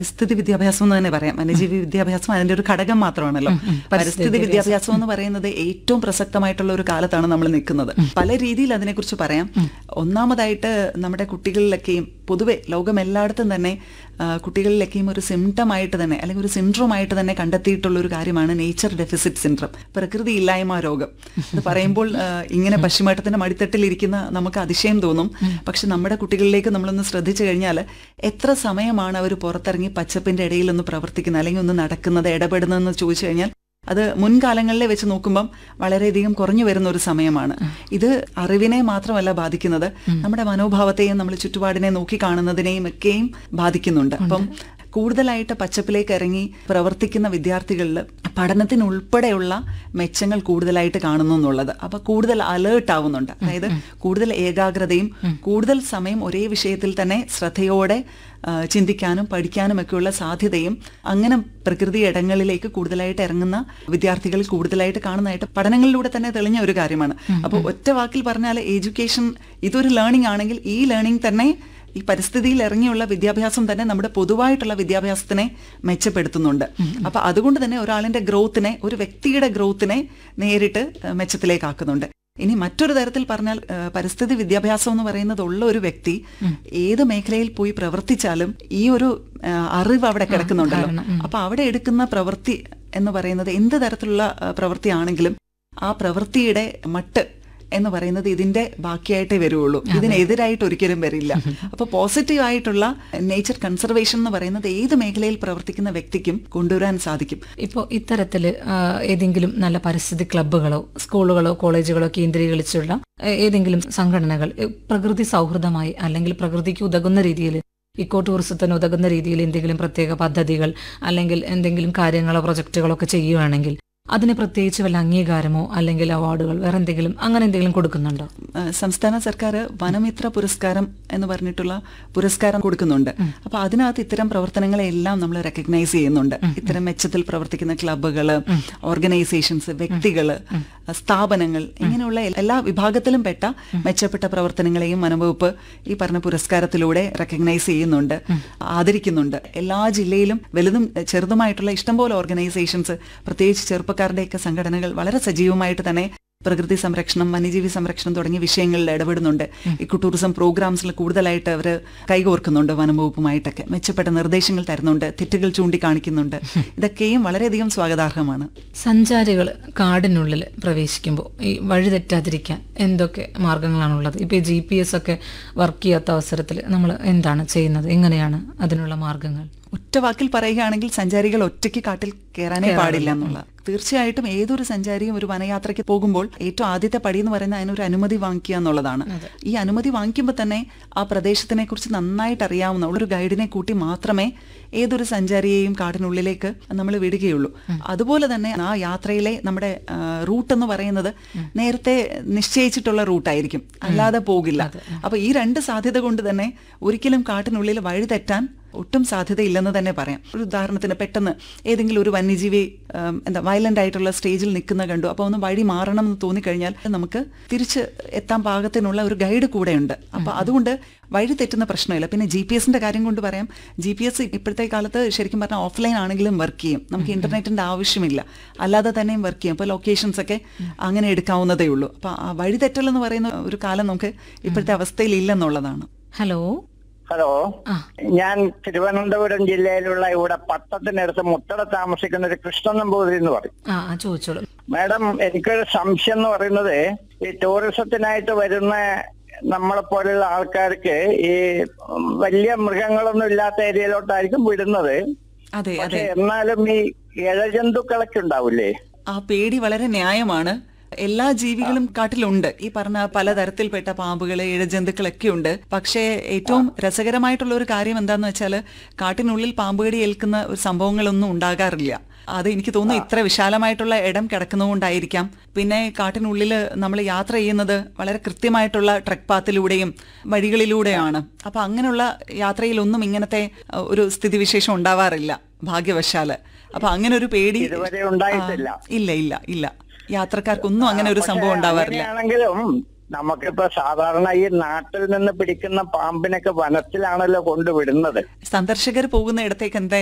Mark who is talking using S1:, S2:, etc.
S1: പരിസ്ഥിതി വിദ്യാഭ്യാസം എന്ന് തന്നെ പറയാം. വന്യജീവി വിദ്യാഭ്യാസം അതിന്റെ ഒരു ഘടകം മാത്രമാണല്ലോ. പരിസ്ഥിതി വിദ്യാഭ്യാസം എന്ന് പറയുന്നത് ഏറ്റവും പ്രസക്തമായിട്ടുള്ള ഒരു കാലത്താണ് നമ്മൾ നിൽക്കുന്നത്. പല രീതിയിൽ അതിനെക്കുറിച്ച് പറയാം. ഒന്നാമതായിട്ട് നമ്മുടെ കുട്ടികളിലൊക്കെയും പൊതുവെ ലോകം എല്ലായിടത്തും തന്നെ കുട്ടികളിലൊക്കെയും ഒരു സിംറ്റമായിട്ട് തന്നെ അല്ലെങ്കിൽ ഒരു സിൻഡ്രോമായിട്ട് തന്നെ കണ്ടെത്തിയിട്ടുള്ള ഒരു കാര്യമാണ് നേച്ചർ ഡെഫിസിറ്റ് സിൻഡ്രോം, പ്രകൃതി ഇല്ലായ്മ രോഗം. ഇത് പറയുമ്പോൾ ഇങ്ങനെ പശ്ചിമഘട്ടത്തിന്റെ മടിത്തട്ടിലിരിക്കുന്ന നമുക്ക് അതിശയം തോന്നും. പക്ഷെ നമ്മുടെ കുട്ടികളിലേക്ക് നമ്മളൊന്ന് ശ്രദ്ധിച്ചു കഴിഞ്ഞാൽ എത്ര സമയമാണ് അവർ പുറത്തിറങ്ങി പച്ചപ്പിന്റെ ഇടയിൽ ഒന്ന് പ്രവർത്തിക്കുന്നത് അല്ലെങ്കിൽ ഒന്ന് നടക്കുന്നത്, ഇടപെടുന്നതെന്ന് ചോദിച്ചു കഴിഞ്ഞാൽ അത് മുൻകാലങ്ങളിലെ വെച്ച് നോക്കുമ്പം വളരെയധികം കുറഞ്ഞു വരുന്ന ഒരു സമയമാണ്. ഇത് അറിവിനെ മാത്രമല്ല ബാധിക്കുന്നത്, നമ്മുടെ മനോഭാവത്തെയും നമ്മൾ ചുറ്റുപാടിനെ നോക്കി കാണുന്നതിനെയും ഒക്കെയും ബാധിക്കുന്നുണ്ട്. അപ്പം കൂടുതലായിട്ട് പച്ചപ്പിലേക്ക് ഇറങ്ങി പ്രവർത്തിക്കുന്ന വിദ്യാർത്ഥികളിൽ പഠനത്തിനുൾപ്പെടെയുള്ള മെച്ചങ്ങൾ കൂടുതലായിട്ട് കാണുന്നു എന്നുള്ളത്. അപ്പൊ കൂടുതൽ അലേർട്ട് ആവുന്നുണ്ട്. അതായത് കൂടുതൽ ഏകാഗ്രതയും കൂടുതൽ സമയം ഒരേ വിഷയത്തിൽ തന്നെ ശ്രദ്ധയോടെ ചിന്തിക്കാനും പഠിക്കാനും ഒക്കെയുള്ള സാധ്യതയും അങ്ങനെ പ്രകൃതി ഇടങ്ങളിലേക്ക് കൂടുതലായിട്ട് ഇറങ്ങുന്ന വിദ്യാർത്ഥികൾ കൂടുതലായിട്ട് കാണുന്നതായിട്ട് പഠനങ്ങളിലൂടെ തന്നെ തെളിഞ്ഞ ഒരു കാര്യമാണ്. അപ്പോൾ ഒറ്റ വാക്കിൽ പറഞ്ഞാൽ എഡ്യൂക്കേഷൻ ഇതൊരു ലേണിംഗ് ആണെങ്കിൽ ഈ ലേണിംഗ് തന്നെ ഈ പരിസ്ഥിതിയിൽ ഇറങ്ങിയുള്ള വിദ്യാഭ്യാസം തന്നെ നമ്മുടെ പൊതുവായിട്ടുള്ള വിദ്യാഭ്യാസത്തിനെ മെച്ചപ്പെടുത്തുന്നുണ്ട്. അപ്പൊ അതുകൊണ്ട് തന്നെ ഒരാളിന്റെ ഗ്രോത്തിനെ, ഒരു വ്യക്തിയുടെ ഗ്രോത്തിനെ നേരിട്ട് മെച്ചത്തിലേക്കാക്കുന്നുണ്ട്. ഇനി മറ്റൊരു തരത്തിൽ പറഞ്ഞാൽ പരിസ്ഥിതി വിദ്യാഭ്യാസം എന്ന് പറയുന്നത് ഉള്ള ഒരു വ്യക്തി ഏത് മേഖലയിൽ പോയി പ്രവർത്തിച്ചാലും ഈ ഒരു അറിവ് അവിടെ കിടക്കുന്നുണ്ടല്ലോ. അപ്പൊ അവിടെ എടുക്കുന്ന പ്രവൃത്തി എന്ന് പറയുന്നത് എന്ത് തരത്തിലുള്ള പ്രവൃത്തിയാണെങ്കിലും ആ പ്രവൃത്തിയുടെ മട്ട് എന്ന് പറയുന്നത് ഇതിന്റെ ബാക്കിയായിട്ടേ വരുള്ളൂ, ഇതിനെതിരായിട്ട് ഒരിക്കലും വരില്ല. അപ്പൊ പോസിറ്റീവ് ആയിട്ടുള്ള നേച്ചർ കൺസർവേഷൻ എന്ന് പറയുന്നത് ഏത് മേഖലയിൽ പ്രവർത്തിക്കുന്ന വ്യക്തിക്കും കൊണ്ടുവരാൻ സാധിക്കും.
S2: ഇപ്പോൾ ഇത്തരത്തില് ഏതെങ്കിലും നല്ല പരിസ്ഥിതി ക്ലബ്ബുകളോ സ്കൂളുകളോ കോളേജുകളോ കേന്ദ്രീകരിച്ചുള്ള ഏതെങ്കിലും സംഘടനകൾ പ്രകൃതി സൗഹൃദമായി അല്ലെങ്കിൽ പ്രകൃതിക്ക് ഉതകുന്ന രീതിയിൽ ഇക്കോ ടൂറിസത്തിന് ഉതകുന്ന രീതിയിൽ എന്തെങ്കിലും പ്രത്യേക പദ്ധതികൾ അല്ലെങ്കിൽ എന്തെങ്കിലും കാര്യങ്ങളോ പ്രൊജക്ടുകളോ ഒക്കെ ചെയ്യുകയാണെങ്കിൽ അതിന് പ്രത്യേകിച്ച് വല്ല അംഗീകാരമോ അല്ലെങ്കിൽ അവാർഡുകൾ വേറെ എന്തെങ്കിലും അങ്ങനെ എന്തെങ്കിലും കൊടുക്കുന്നുണ്ടോ?
S1: സംസ്ഥാന സർക്കാർ വനമിത്ര പുരസ്കാരം എന്ന് പറഞ്ഞിട്ടുള്ള പുരസ്കാരം കൊടുക്കുന്നുണ്ട്. അപ്പൊ അതിനകത്ത് ഇത്തരം പ്രവർത്തനങ്ങളെല്ലാം നമ്മൾ റെക്കഗ്നൈസ് ചെയ്യുന്നുണ്ട്. ഇത്തരം മെച്ചത്തിൽ പ്രവർത്തിക്കുന്ന ക്ലബ്ബുകള്, ഓർഗനൈസേഷൻസ്, വ്യക്തികള്, സ്ഥാപനങ്ങൾ, ഇങ്ങനെയുള്ള എല്ലാ വിഭാഗത്തിലും പെട്ട മെച്ചപ്പെട്ട പ്രവർത്തനങ്ങളെയും വനംവകുപ്പ് ഈ പറഞ്ഞ പുരസ്കാരത്തിലൂടെ റെക്കഗ്നൈസ് ചെയ്യുന്നുണ്ട്, ആദരിക്കുന്നുണ്ട്. എല്ലാ ജില്ലയിലും വലുതും ചെറുതുമായിട്ടുള്ള ഇഷ്ടംപോലെ ഓർഗനൈസേഷൻസ്, പ്രത്യേകിച്ച് ചെറുപ്പക്കാരുടെയൊക്കെ സംഘടനകൾ വളരെ സജീവമായിട്ട് തന്നെ പ്രകൃതി സംരക്ഷണം, വന്യജീവി സംരക്ഷണം തുടങ്ങിയ വിഷയങ്ങളിൽ ഇടപെടുന്നുണ്ട്. ഇക്കോ ടൂറിസം പ്രോഗ്രാംസിൽ കൂടുതലായിട്ട് അവർ കൈകോർക്കുന്നുണ്ട്. വനംവകുപ്പുമായിട്ടൊക്കെ മെച്ചപ്പെട്ട നിർദ്ദേശങ്ങൾ തരുന്നുണ്ട്, തെറ്റുകൾ ചൂണ്ടിക്കാണിക്കുന്നുണ്ട്. ഇതൊക്കെയും വളരെയധികം സ്വാഗതാർഹമാണ്.
S2: സഞ്ചാരികൾ കാടിനുള്ളിൽ പ്രവേശിക്കുമ്പോൾ ഈ വഴി തെറ്റാതിരിക്കാൻ എന്തൊക്കെ മാർഗങ്ങളാണുള്ളത്? ഇപ്പൊ GPS ഒക്കെ വർക്ക് ചെയ്യാത്ത അവസരത്തിൽ നമ്മൾ എന്താണ് ചെയ്യുന്നത്? എങ്ങനെയാണ് അതിനുള്ള മാർഗങ്ങൾ?
S1: ഒറ്റ വാക്കിൽ പറയുകയാണെങ്കിൽ സഞ്ചാരികൾ ഒറ്റയ്ക്ക് കാട്ടിൽ കയറാനേ പാടില്ല എന്നുള്ള. തീർച്ചയായിട്ടും ഏതൊരു സഞ്ചാരിയും ഒരു വനയാത്രയ്ക്ക് പോകുമ്പോൾ ഏറ്റവും ആദ്യത്തെ പടി എന്ന് പറയുന്നത് അതിനൊരു അനുമതി വാങ്ങിക്കുക എന്നുള്ളതാണ്. ഈ അനുമതി വാങ്ങിക്കുമ്പോൾ തന്നെ ആ പ്രദേശത്തിനെ കുറിച്ച് നന്നായിട്ട് അറിയാവുന്ന ഒരു ഗൈഡിനെ കൂട്ടി മാത്രമേ ഏതൊരു സഞ്ചാരിയെയും കാടിനുള്ളിലേക്ക് നമ്മൾ വിടുകയുള്ളൂ. അതുപോലെ തന്നെ ആ യാത്രയിലെ നമ്മുടെ റൂട്ട് എന്ന് പറയുന്നത് നേരത്തെ നിശ്ചയിച്ചിട്ടുള്ള റൂട്ടായിരിക്കും, അല്ലാതെ പോകില്ല. അപ്പൊ ഈ രണ്ട് സാധ്യത കൊണ്ട് തന്നെ ഒരിക്കലും കാട്ടിനുള്ളിൽ വഴി തെറ്റാൻ ഒട്ടും സാധ്യതയില്ലെന്ന് തന്നെ പറയാം. ഒരു ഉദാഹരണത്തിന് പെട്ടെന്ന് ഏതെങ്കിലും ഒരു വന്യജീവി വയലന്റ് ആയിട്ടുള്ള സ്റ്റേജിൽ നിൽക്കുന്ന കണ്ടു, അപ്പോൾ ഒന്ന് വഴി മാറണം എന്ന് തോന്നിക്കഴിഞ്ഞാൽ നമുക്ക് തിരിച്ച് എത്താൻ പാകത്തിനുള്ള ഒരു ഗൈഡ് കൂടെയുണ്ട്. അപ്പൊ അതുകൊണ്ട് വഴി തെറ്റുന്ന പ്രശ്നമില്ല. പിന്നെ GPS കാര്യം കൊണ്ട് പറയാം. GPS ഇപ്പോഴത്തെ കാലത്ത് ശരിക്കും പറഞ്ഞാൽ ഓഫ്ലൈൻ ആണെങ്കിലും വർക്ക് ചെയ്യും. നമുക്ക് ഇന്റർനെറ്റിന്റെ ആവശ്യമില്ല, അല്ലാതെ തന്നെയും വർക്ക് ചെയ്യും. അപ്പോൾ ലൊക്കേഷൻസ് ഒക്കെ അങ്ങനെ എടുക്കാവുന്നതേ ഉള്ളൂ. അപ്പൊ ആ വഴി തെറ്റൽ എന്ന് പറയുന്ന ഒരു കാലം നമുക്ക് ഇപ്പോഴത്തെ അവസ്ഥയിൽ ഇല്ലെന്നുള്ളതാണ്.
S2: ഹലോ
S3: ഞാൻ തിരുവനന്തപുരം ജില്ലയിലുള്ള ഇവിടെ പട്ടത്തിനടുത്ത് മുട്ടട താമസിക്കുന്ന ഒരു കൃഷ്ണൻ നമ്പൂതിരി എന്ന് പറയും.
S2: ചോദിച്ചോളൂ
S3: മാഡം. എനിക്കൊരു സംശയം എന്ന് പറയുന്നത്, ഈ ടൂറിസത്തിനായിട്ട് വരുന്ന നമ്മളെ പോലെയുള്ള ആൾക്കാർക്ക് ഈ വലിയ മൃഗങ്ങളൊന്നും ഇല്ലാത്ത ഏരിയയിലോട്ടായിരിക്കും വിടുന്നത്. പക്ഷെ എന്നാലും ഈ ഇഴജന്തുക്കളൊക്കെ ഉണ്ടാവില്ലേ?
S1: ആ പേടി വളരെ ന്യായമാണ്. എല്ലാ ജീവികളും കാട്ടിലുണ്ട്. ഈ പറഞ്ഞ പലതരത്തിൽപ്പെട്ട പാമ്പുകള്, ഇഴജന്തുക്കളൊക്കെ ഉണ്ട്. പക്ഷേ ഏറ്റവും രസകരമായിട്ടുള്ള ഒരു കാര്യം എന്താന്ന് വെച്ചാൽ കാട്ടിനുള്ളിൽ പാമ്പുകടി ഏൽക്കുന്ന ഒരു സംഭവങ്ങളൊന്നും ഉണ്ടാകാറില്ല. അത് എനിക്ക് തോന്നുന്നു ഇത്ര വിശാലമായിട്ടുള്ള ഇടം കിടക്കുന്നതുകൊണ്ടായിരിക്കാം. പിന്നെ കാട്ടിനുള്ളിൽ നമ്മൾ യാത്ര ചെയ്യുന്നത് വളരെ കൃത്യമായിട്ടുള്ള ട്രക്ക് പാത്തിലൂടെയും വഴികളിലൂടെയാണ്. അപ്പൊ അങ്ങനെയുള്ള യാത്രയിലൊന്നും ഇങ്ങനത്തെ ഒരു സ്ഥിതിവിശേഷം ഉണ്ടാവാറില്ല, ഭാഗ്യവശാല്. അപ്പൊ അങ്ങനെ ഒരു പേടി
S3: ഉണ്ടായിട്ടില്ല.
S1: ഇല്ല യാത്രക്കാർക്കൊന്നും അങ്ങനെ ഒരു സംഭവം ഉണ്ടാവാറില്ല.
S3: ആണെങ്കിലും നമുക്കിപ്പോ സാധാരണ ഈ നാട്ടിൽ നിന്ന് പിടിക്കുന്ന പാമ്പിനൊക്കെ വനത്തിലാണല്ലോ കൊണ്ടുവിടുന്നത്.
S1: സന്ദർശകർ പോകുന്ന ഇടത്തേക്ക് എന്താ